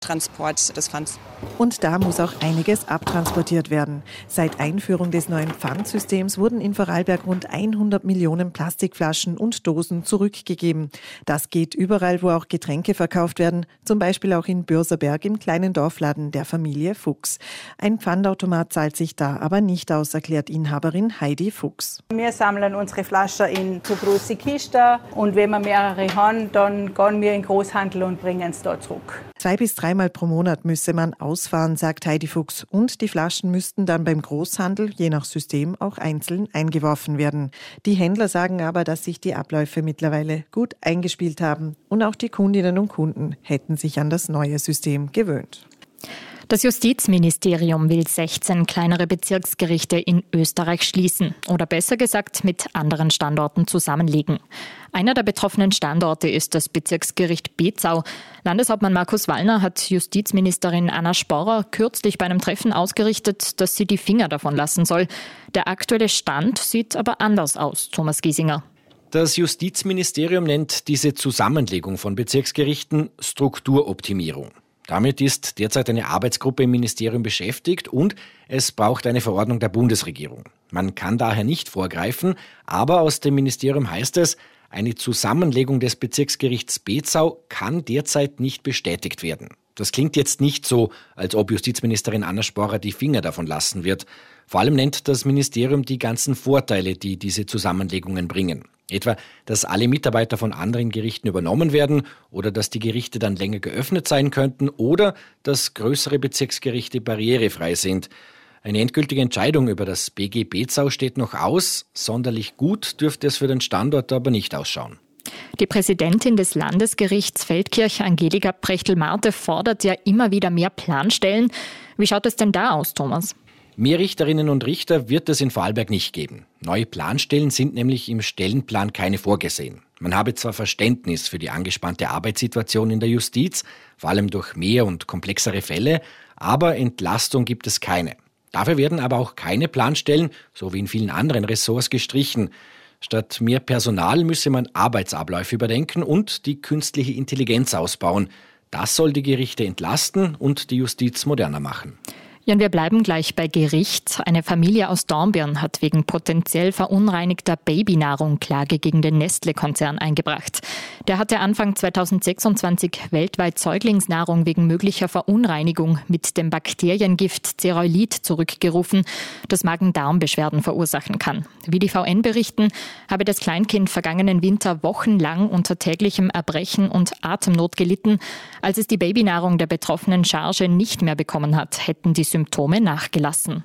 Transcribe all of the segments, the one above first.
Transport des Pfands. Und da muss auch einiges abtransportiert werden. Seit Einführung des neuen Pfandsystems wurden in Vorarlberg rund 100 Millionen Plastikflaschen und Dosen zurückgegeben. Das geht überall, wo auch Getränke verkauft werden, zum Beispiel auch in Bürserberg im kleinen Dorfladen der Familie Fuchs. Ein Pfandautomat zahlt sich da aber nicht aus, erklärt Inhaberin Heidi Fuchs. Wir sammeln unsere Flaschen in zu große Kisten und wenn wir mehrere haben, dann gehen wir in den Großhandel und bringen es da zurück. 2 bis 3 Mal pro Monat müsse man ausfahren, sagt Heidi Fuchs. Und die Flaschen müssten dann beim Großhandel, je nach System, auch einzeln eingeworfen werden. Die Händler sagen aber, dass sich die Abläufe mittlerweile gut eingespielt haben. Und auch die Kundinnen und Kunden hätten sich an das neue System gewöhnt. Das Justizministerium will 16 kleinere Bezirksgerichte in Österreich schließen oder besser gesagt mit anderen Standorten zusammenlegen. Einer der betroffenen Standorte ist das Bezirksgericht Bezau. Landeshauptmann Markus Wallner hat Justizministerin Anna Sporrer kürzlich bei einem Treffen ausgerichtet, dass sie die Finger davon lassen soll. Der aktuelle Stand sieht aber anders aus, Thomas Giesinger. Das Justizministerium nennt diese Zusammenlegung von Bezirksgerichten Strukturoptimierung. Damit ist derzeit eine Arbeitsgruppe im Ministerium beschäftigt und es braucht eine Verordnung der Bundesregierung. Man kann daher nicht vorgreifen, aber aus dem Ministerium heißt es, eine Zusammenlegung des Bezirksgerichts Bezau kann derzeit nicht bestätigt werden. Das klingt jetzt nicht so, als ob Justizministerin Anna Sporrer die Finger davon lassen wird. Vor allem nennt das Ministerium die ganzen Vorteile, die diese Zusammenlegungen bringen. Etwa, dass alle Mitarbeiter von anderen Gerichten übernommen werden oder dass die Gerichte dann länger geöffnet sein könnten oder dass größere Bezirksgerichte barrierefrei sind. Eine endgültige Entscheidung über das BG Bezau steht noch aus. Sonderlich gut dürfte es für den Standort aber nicht ausschauen. Die Präsidentin des Landesgerichts Feldkirch, Angelika Prechtl-Marte, fordert ja immer wieder mehr Planstellen. Wie schaut es denn da aus, Thomas? Mehr Richterinnen und Richter wird es in Vorarlberg nicht geben. Neue Planstellen sind nämlich im Stellenplan keine vorgesehen. Man habe zwar Verständnis für die angespannte Arbeitssituation in der Justiz, vor allem durch mehr und komplexere Fälle, aber Entlastung gibt es keine. Dafür werden aber auch keine Planstellen, so wie in vielen anderen Ressorts, gestrichen. Statt mehr Personal müsse man Arbeitsabläufe überdenken und die künstliche Intelligenz ausbauen. Das soll die Gerichte entlasten und die Justiz moderner machen. Ja, und wir bleiben gleich bei Gericht. Eine Familie aus Dornbirn hat wegen potenziell verunreinigter Babynahrung Klage gegen den Nestle-Konzern eingebracht. Der hatte Anfang 2026 weltweit Säuglingsnahrung wegen möglicher Verunreinigung mit dem Bakteriengift Zerolit zurückgerufen, das Magen-Darm-Beschwerden verursachen kann. Wie die VN berichten, habe das Kleinkind vergangenen Winter wochenlang unter täglichem Erbrechen und Atemnot gelitten. Als es die Babynahrung der betroffenen Charge nicht mehr bekommen hat, hätten die Symptome nachgelassen.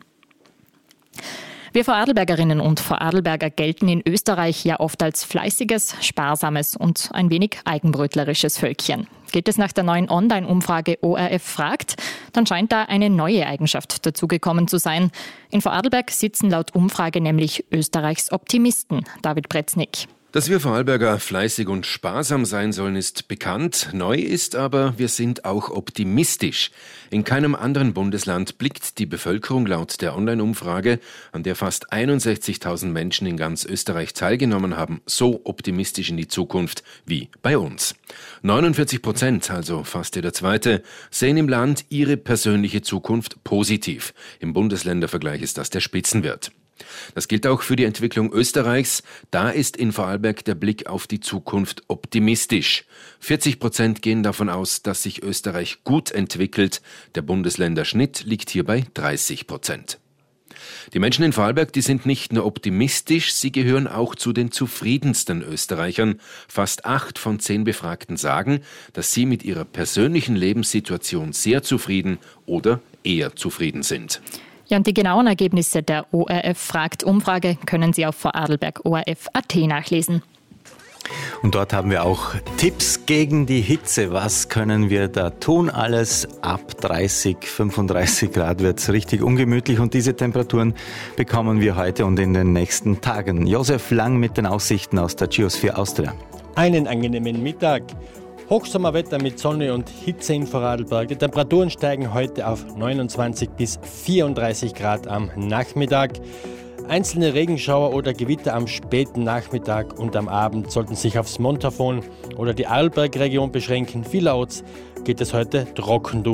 Wir Vorarlbergerinnen und Vorarlberger gelten in Österreich ja oft als fleißiges, sparsames und ein wenig eigenbrötlerisches Völkchen. Geht es nach der neuen Online-Umfrage ORF fragt, dann scheint da eine neue Eigenschaft dazugekommen zu sein. In Vorarlberg sitzen laut Umfrage nämlich Österreichs Optimisten. David Bretznik. Dass wir Vorarlberger fleißig und sparsam sein sollen, ist bekannt. Neu ist aber, wir sind auch optimistisch. In keinem anderen Bundesland blickt die Bevölkerung laut der Online-Umfrage, an der fast 61.000 Menschen in ganz Österreich teilgenommen haben, so optimistisch in die Zukunft wie bei uns. 49%, also fast jeder Zweite, sehen im Land ihre persönliche Zukunft positiv. Im Bundesländervergleich ist das der Spitzenwert. Das gilt auch für die Entwicklung Österreichs. Da ist in Vorarlberg der Blick auf die Zukunft optimistisch. 40% gehen davon aus, dass sich Österreich gut entwickelt. Der Bundesländerschnitt liegt hier bei 30%. Die Menschen in Vorarlberg, die sind nicht nur optimistisch, sie gehören auch zu den zufriedensten Österreichern. Fast 8 von 10 Befragten sagen, dass sie mit ihrer persönlichen Lebenssituation sehr zufrieden oder eher zufrieden sind. Ja, und die genauen Ergebnisse der ORF-Fragt-Umfrage können Sie auf vorarlberg.orf.at nachlesen. Und dort haben wir auch Tipps gegen die Hitze. Was können wir da tun? Alles ab 30, 35 Grad wird es richtig ungemütlich und diese Temperaturen bekommen wir heute und in den nächsten Tagen. Josef Lang mit den Aussichten aus der Geosphere Austria. Einen angenehmen Mittag. Hochsommerwetter mit Sonne und Hitze in Vorarlberg. Die Temperaturen steigen heute auf 29 bis 34 Grad am Nachmittag. Einzelne Regenschauer oder Gewitter am späten Nachmittag und am Abend sollten sich aufs Montafon oder die Arlbergregion beschränken. Vielerorts geht es heute trocken durch.